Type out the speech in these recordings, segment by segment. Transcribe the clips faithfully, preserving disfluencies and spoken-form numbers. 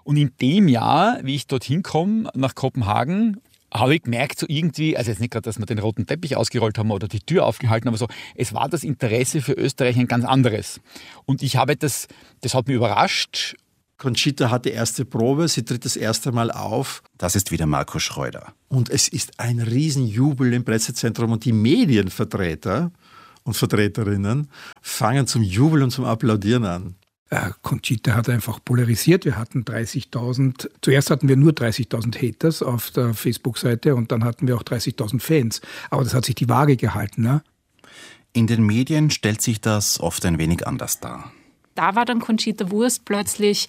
Und in dem Jahr, wie ich dorthin komme, nach Kopenhagen, habe ich gemerkt, so irgendwie, also jetzt nicht gerade, dass wir den roten Teppich ausgerollt haben oder die Tür aufgehalten, aber so, es war das Interesse für Österreich ein ganz anderes. Und ich habe das, das hat mich überrascht. Conchita hat die erste Probe, sie tritt das erste Mal auf. Das ist wieder Marco Schreuder. Und es ist ein Riesenjubel im Pressezentrum und die Medienvertreter und Vertreterinnen fangen zum Jubeln und zum Applaudieren an. Conchita hat einfach polarisiert. Wir hatten dreißigtausend, zuerst hatten wir nur dreißigtausend Haters auf der Facebook-Seite und dann hatten wir auch dreißigtausend Fans. Aber das hat sich die Waage gehalten. Ne? In den Medien stellt sich das oft ein wenig anders dar. Da war dann Conchita Wurst plötzlich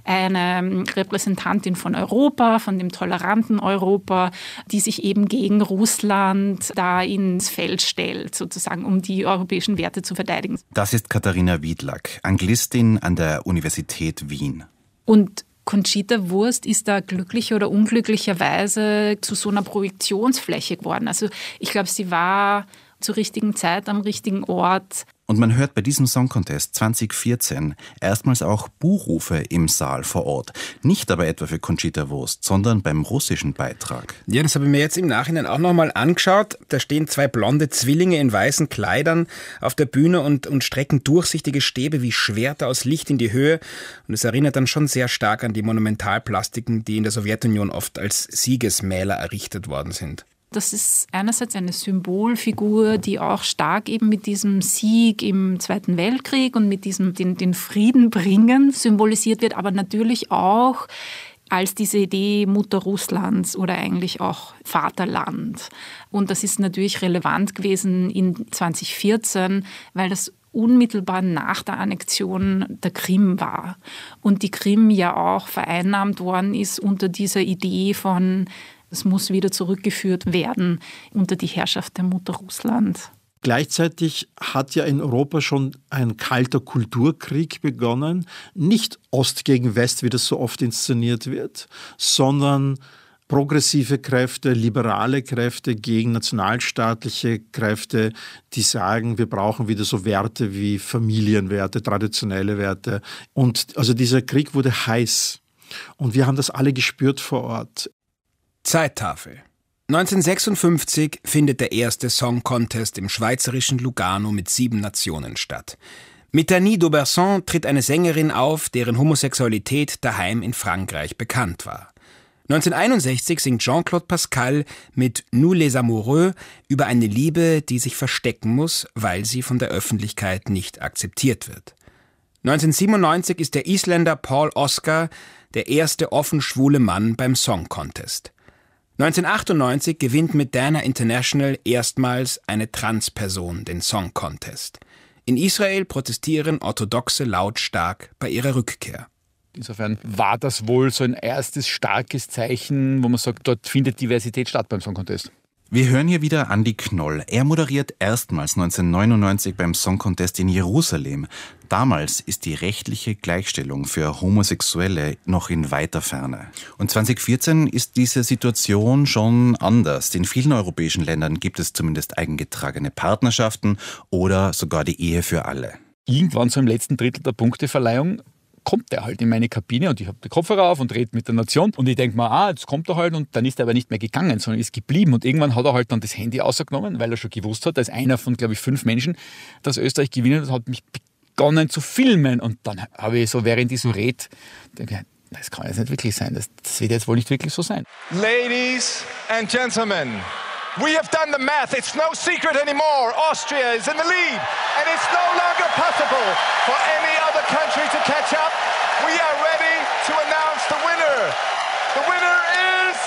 eine Repräsentantin von Europa, von dem toleranten Europa, die sich eben gegen Russland da ins Feld stellt, sozusagen, um die europäischen Werte zu verteidigen. Das ist Katharina Wiedlack, Anglistin an der Universität Wien. Und Conchita Wurst ist da glücklicher oder unglücklicherweise zu so einer Projektionsfläche geworden. Also ich glaube, sie war zur richtigen Zeit am richtigen Ort. Und man hört bei diesem Song Contest zwanzig vierzehn erstmals auch Buhrufe im Saal vor Ort. Nicht aber etwa für Conchita Wurst, sondern beim russischen Beitrag. Ja, das habe ich mir jetzt im Nachhinein auch nochmal angeschaut. Da stehen zwei blonde Zwillinge in weißen Kleidern auf der Bühne und, und strecken durchsichtige Stäbe wie Schwerter aus Licht in die Höhe. Und es erinnert dann schon sehr stark an die Monumentalplastiken, die in der Sowjetunion oft als Siegesmäler errichtet worden sind. Das ist einerseits eine Symbolfigur, die auch stark eben mit diesem Sieg im Zweiten Weltkrieg und mit diesem den, den Frieden bringen symbolisiert wird, aber natürlich auch als diese Idee Mutter Russlands oder eigentlich auch Vaterland. Und das ist natürlich relevant gewesen in zwanzig vierzehn, weil das unmittelbar nach der Annexion der Krim war. Und die Krim ja auch vereinnahmt worden ist unter dieser Idee von, es muss wieder zurückgeführt werden unter die Herrschaft der Mutter Russland. Gleichzeitig hat ja in Europa schon ein kalter Kulturkrieg begonnen. Nicht Ost gegen West, wie das so oft inszeniert wird, sondern progressive Kräfte, liberale Kräfte gegen nationalstaatliche Kräfte, die sagen, wir brauchen wieder so Werte wie Familienwerte, traditionelle Werte. Und also dieser Krieg wurde heiß. Und wir haben das alle gespürt vor Ort. Zeittafel. neunzehnhundertsechsundfünfzig findet der erste Song Contest im schweizerischen Lugano mit sieben Nationen statt. Mit Dany d'Auberson tritt eine Sängerin auf, deren Homosexualität daheim in Frankreich bekannt war. neunzehnhunderteinundsechzig singt Jean-Claude Pascal mit Nous les Amoureux über eine Liebe, die sich verstecken muss, weil sie von der Öffentlichkeit nicht akzeptiert wird. neunzehnhundertsiebenundneunzig ist der Isländer Paul Oscar der erste offen schwule Mann beim Song Contest. neunzehnhundertachtundneunzig gewinnt mit Dana International erstmals eine Transperson den Song Contest. In Israel protestieren Orthodoxe lautstark bei ihrer Rückkehr. Insofern war das wohl so ein erstes starkes Zeichen, wo man sagt, dort findet Diversität statt beim Song Contest. Wir hören hier wieder Andi Knoll. Er moderiert erstmals neunzehnhundertneunundneunzig beim Song Contest in Jerusalem. Damals ist die rechtliche Gleichstellung für Homosexuelle noch in weiter Ferne. Und zwanzig vierzehn ist diese Situation schon anders. In vielen europäischen Ländern gibt es zumindest eigengetragene Partnerschaften oder sogar die Ehe für alle. Irgendwann so im letzten Drittel der Punkteverleihung kommt er halt in meine Kabine und ich habe den Kopfhörer auf und rede mit der Nation und ich denke mir, ah, jetzt kommt er halt und dann ist er aber nicht mehr gegangen, sondern ist geblieben und irgendwann hat er halt dann das Handy rausgenommen, weil er schon gewusst hat, als einer von, glaube ich, fünf Menschen, dass Österreich gewinnen hat, mich begonnen zu filmen und dann habe ich so, während ich so rede, denke, das kann jetzt nicht wirklich sein, das, das wird jetzt wohl nicht wirklich so sein. Ladies and Gentlemen, we have done the math. It's no secret anymore. Austria is in the lead, and it's no longer possible for any other country to catch up. We are ready to announce the winner. The winner is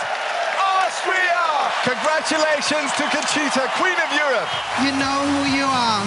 Austria! Congratulations to Conchita, Queen of Europe. You know who you are.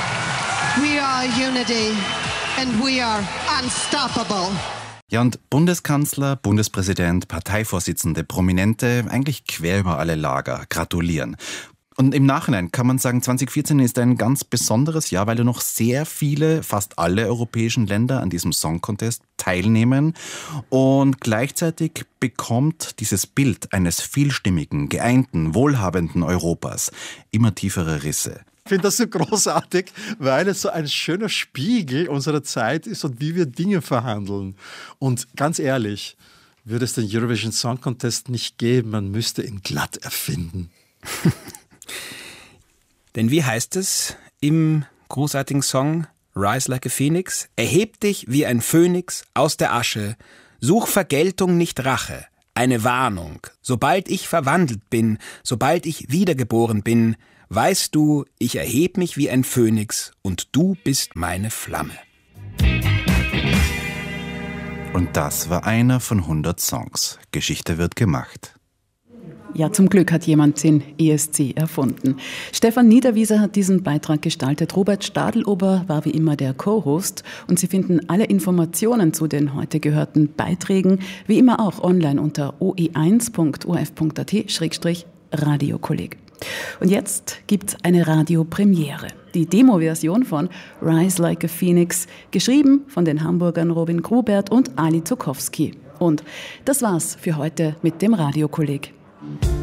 We are unity, and we are unstoppable. Ja, und Bundeskanzler, Bundespräsident, Parteivorsitzende, Prominente, eigentlich quer über alle Lager gratulieren. Und im Nachhinein kann man sagen, zwanzig vierzehn ist ein ganz besonderes Jahr, weil noch sehr viele, fast alle europäischen Länder an diesem Song Contest teilnehmen. Und gleichzeitig bekommt dieses Bild eines vielstimmigen, geeinten, wohlhabenden Europas immer tiefere Risse. Ich finde das so großartig, weil es so ein schöner Spiegel unserer Zeit ist und wie wir Dinge verhandeln. Und ganz ehrlich, würde es den Eurovision Song Contest nicht geben, man müsste ihn glatt erfinden. Denn wie heißt es im großartigen Song Rise Like a Phoenix? Erheb dich wie ein Phönix aus der Asche, such Vergeltung, nicht Rache. Eine Warnung, sobald ich verwandelt bin, sobald ich wiedergeboren bin, weißt du, ich erheb mich wie ein Phönix und du bist meine Flamme. Und das war einer von hundert Songs. Geschichte wird gemacht. Ja, zum Glück hat jemand den E S C erfunden. Stefan Niederwieser hat diesen Beitrag gestaltet. Robert Stadelober war wie immer der Co-Host. Und Sie finden alle Informationen zu den heute gehörten Beiträgen wie immer auch online unter o e eins punkt o f punkt a t slash radiokolleg. Und jetzt gibt's eine Radiopremiere. Die Demo-Version von Rise Like a Phoenix, geschrieben von den Hamburgern Robin Grubert und Ali Zukowski. Und das war's für heute mit dem Radiokolleg.